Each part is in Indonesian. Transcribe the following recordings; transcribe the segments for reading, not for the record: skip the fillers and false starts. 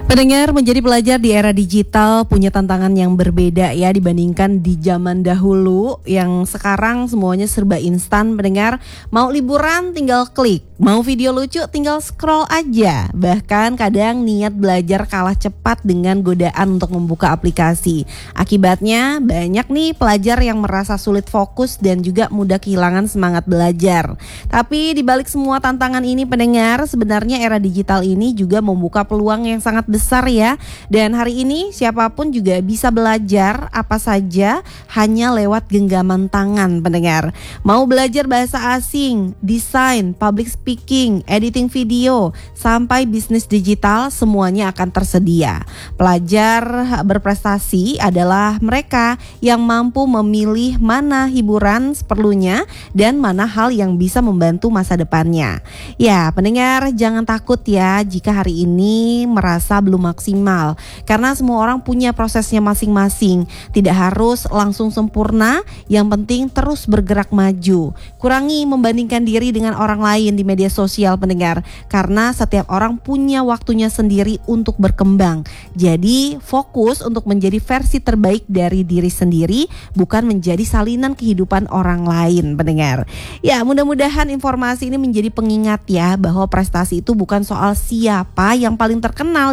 Pendengar, menjadi pelajar di era digital punya tantangan yang berbeda ya dibandingkan di zaman dahulu yang sekarang semuanya serba instan. Pendengar, mau liburan tinggal klik, mau video lucu tinggal scroll aja. Bahkan kadang niat belajar kalah cepat dengan godaan untuk membuka aplikasi. Akibatnya banyak nih pelajar yang merasa sulit fokus dan juga mudah kehilangan semangat belajar. Tapi di balik semua tantangan ini pendengar, sebenarnya era digital ini juga membuka peluang yang sangat besar ya. Dan hari ini siapapun juga bisa belajar apa saja hanya lewat genggaman tangan pendengar. Mau belajar bahasa asing, desain, public speaking, editing video, sampai bisnis digital semuanya akan tersedia. Pelajar berprestasi adalah mereka yang mampu memilih mana hiburan seperlunya dan mana hal yang bisa membantu masa depannya. Ya pendengar, jangan takut ya jika hari ini merasa belum maksimal, karena semua orang punya prosesnya masing-masing. Tidak harus langsung sempurna, yang penting terus bergerak maju. Kurangi membandingkan diri dengan orang lain di media sosial pendengar, karena setiap orang punya waktunya sendiri untuk berkembang. Jadi fokus untuk menjadi versi terbaik dari diri sendiri, bukan menjadi salinan kehidupan orang lain pendengar. Ya mudah-mudahan informasi ini menjadi pengingat ya, bahwa prestasi itu bukan soal siapa yang paling terkenal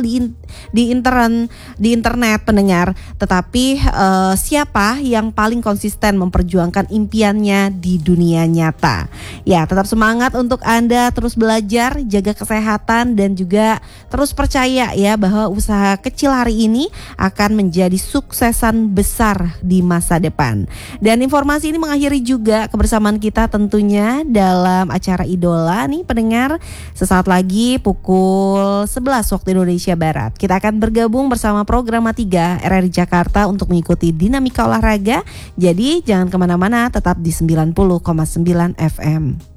di internet pendengar, tetapi siapa yang paling konsisten memperjuangkan impiannya di dunia nyata. Ya tetap semangat untuk Anda terus belajar, jaga kesehatan dan juga terus percaya ya bahwa usaha kecil hari ini akan menjadi suksesan besar di masa depan. Dan informasi ini mengakhiri juga kebersamaan kita tentunya dalam acara Idola nih pendengar. Sesaat lagi pukul 11 waktu Indonesia Barat kita akan bergabung bersama Programa 3 RRI Jakarta untuk mengikuti dinamika olahraga. Jadi jangan kemana-mana, tetap di 90,9 FM.